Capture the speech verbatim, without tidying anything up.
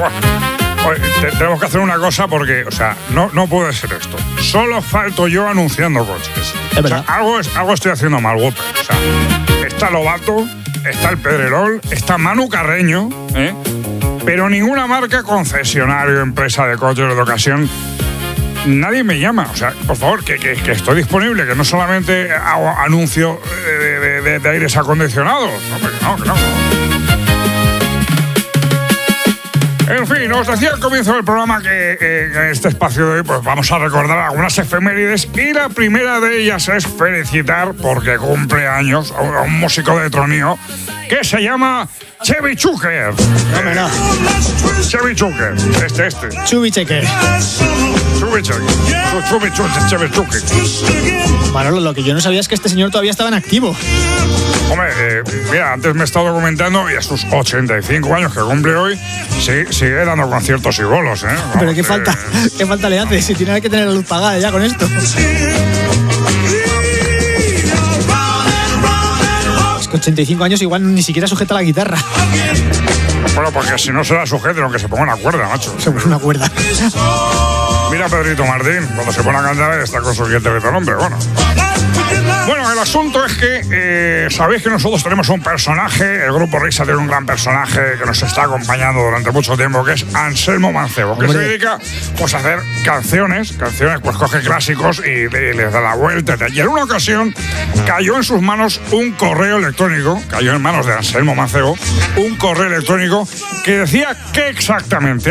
bueno. Oye, te, tenemos que hacer una cosa porque, o sea, no, no puede ser esto. Solo falto yo anunciando coches. Es verdad. O sea, algo, es, algo estoy haciendo mal, Whopper. O sea, está Lobato, está el Pedrerol, está Manu Carreño, ¿eh? Pero ninguna marca, concesionario, empresa de coches de ocasión, nadie me llama. O sea, por favor, que, que, que estoy disponible, que no solamente hago anuncio de, de, de, de aires acondicionados. Hombre, no, que no, no. En fin, os decía al comienzo del programa que eh, en este espacio de hoy pues vamos a recordar algunas efemérides y la primera de ellas es felicitar porque cumple años a un, a un músico de tronío que se llama Chevy Chukers. No, no. Chevy Chukers, este, este. Chubby Checker. Chevy Chukers. Chevy Chukers, Chevy Chukers. Manolo, lo que yo no sabía es que este señor todavía estaba en activo. Hombre, eh, mira, antes me he estado documentando y a sus ochenta y cinco años que cumple hoy, sí, sigue dando conciertos y bolos, ¿eh? Vamos, Pero qué eh, falta, qué falta le hace si tiene que tener la luz pagada ya con esto. Es que ochenta y cinco años igual ni siquiera sujeta la guitarra. Bueno, porque si no se la sujete, aunque se ponga una cuerda, macho. Se pone una cuerda. Mira a Pedrito Martín, cuando se pone a cantar está con su diente de nombre, bueno. Bueno, el asunto es que eh, sabéis que nosotros tenemos un personaje, el Grupo Risa tiene un gran personaje que nos está acompañando durante mucho tiempo, que es Anselmo Mancebo, que Hombre. se dedica pues, a hacer canciones, canciones, pues coge clásicos y, y les da la vuelta. Y en una ocasión cayó en sus manos un correo electrónico, cayó en manos de Anselmo Mancebo, un correo electrónico que decía que exactamente